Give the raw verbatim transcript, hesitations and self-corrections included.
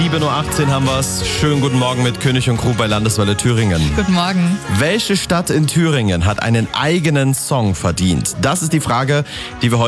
sieben Uhr achtzehn haben wir's. Schönen guten Morgen mit König und Crew bei Landeswelle Thüringen. Guten Morgen. Welche Stadt in Thüringen hat einen eigenen Song verdient? Das ist die Frage, die wir heute